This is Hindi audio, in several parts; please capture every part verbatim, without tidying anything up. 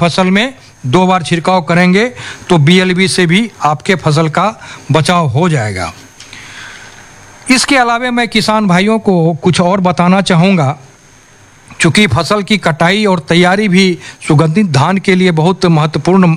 फसल में दो बार छिड़काव करेंगे तो बी एल बी से भी आपके फसल का बचाव हो जाएगा। इसके अलावा मैं किसान भाइयों को कुछ और बताना चाहूँगा। चूँकि फसल की कटाई और तैयारी भी सुगंधित धान के लिए बहुत महत्वपूर्ण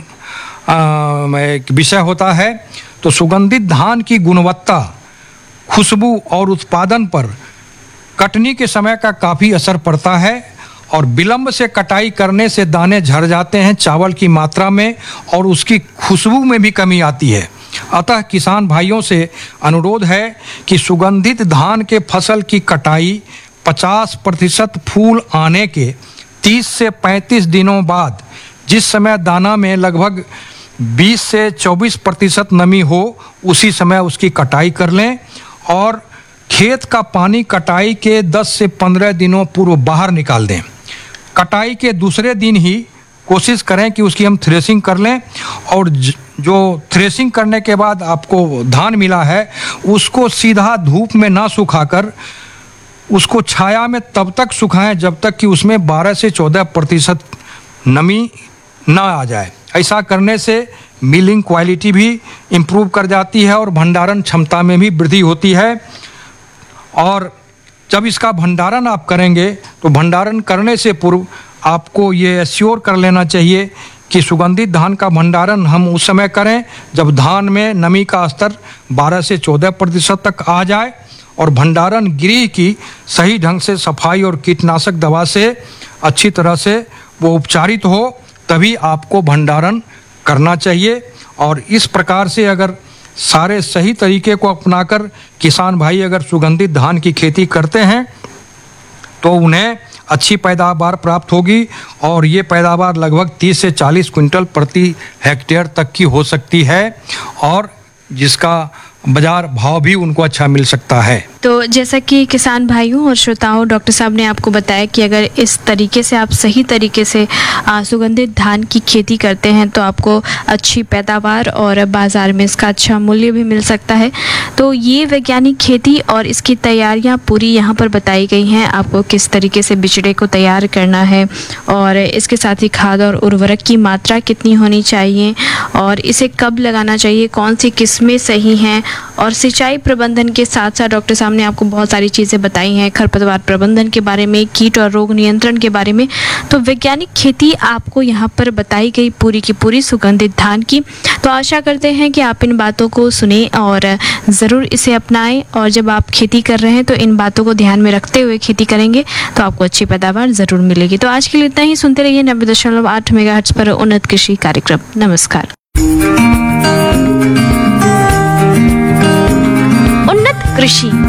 विषय होता है, तो सुगंधित धान की गुणवत्ता, खुशबू और उत्पादन पर कटनी के समय का काफ़ी असर पड़ता है और विलंब से कटाई करने से दाने झड़ जाते हैं चावल की मात्रा में और उसकी खुशबू में भी कमी आती है। अतः किसान भाइयों से अनुरोध है कि सुगंधित धान के फसल की कटाई पचास प्रतिशत फूल आने के तीस से पैंतीस दिनों बाद, जिस समय दाना में लगभग बीस से चौबीस प्रतिशत नमी हो, उसी समय उसकी कटाई कर लें और खेत का पानी कटाई के दस से पंद्रह दिनों पूर्व बाहर निकाल दें। कटाई के दूसरे दिन ही कोशिश करें कि उसकी हम थ्रेसिंग कर लें और जो थ्रेसिंग करने के बाद आपको धान मिला है उसको सीधा धूप में ना सुखाकर उसको छाया में तब तक सुखाएं जब तक कि उसमें बारह से चौदह प्रतिशत नमी ना आ जाए। ऐसा करने से मिलिंग क्वालिटी भी इम्प्रूव कर जाती है और भंडारण क्षमता में भी वृद्धि होती है। और जब इसका भंडारण आप करेंगे तो भंडारण करने से पूर्व आपको ये एश्योर कर लेना चाहिए कि सुगंधित धान का भंडारण हम उस समय करें जब धान में नमी का स्तर बारह से चौदह प्रतिशत तक आ जाए और भंडारण गृह की सही ढंग से सफाई और कीटनाशक दवा से अच्छी तरह से वो उपचारित हो, तभी आपको भंडारण करना चाहिए। और इस प्रकार से अगर सारे सही तरीके को अपनाकर किसान भाई अगर सुगंधित धान की खेती करते हैं तो उन्हें अच्छी पैदावार प्राप्त होगी और ये पैदावार लगभग तीस से चालीस क्विंटल प्रति हेक्टेयर तक की हो सकती है और जिसका बाजार भाव भी उनको अच्छा मिल सकता है। तो जैसा कि किसान भाइयों और श्रोताओं, डॉक्टर साहब ने आपको बताया कि अगर इस तरीके से आप सही तरीके से सुगंधित धान की खेती करते हैं तो आपको अच्छी पैदावार और बाज़ार में इसका अच्छा मूल्य भी मिल सकता है। तो ये वैज्ञानिक खेती और इसकी तैयारियां पूरी यहाँ पर बताई गई हैं, आपको किस तरीके से बिचड़े को तैयार करना है और इसके साथ ही खाद और उर्वरक की मात्रा कितनी होनी चाहिए और इसे कब लगाना चाहिए, कौन सी किस्में सही हैं और सिंचाई प्रबंधन के साथ साथ डॉक्टर साहब ने आपको बहुत सारी चीज़ें बताई हैं, खरपतवार प्रबंधन के बारे में, कीट और रोग नियंत्रण के बारे में। तो वैज्ञानिक खेती आपको यहाँ पर बताई गई पूरी की पूरी सुगंधित धान की। तो आशा करते हैं कि आप इन बातों को सुने और ज़रूर इसे अपनाएं और जब आप खेती कर रहे हैं तो इन बातों को ध्यान में रखते हुए खेती करेंगे तो आपको अच्छी पैदावार ज़रूर मिलेगी। तो आज के लिए इतना ही। सुनते रहिए नब्बे दशमलव आठ मेगाहर्ट्ज़ पर उन्नत कृषि कार्यक्रम। नमस्कार। कृषि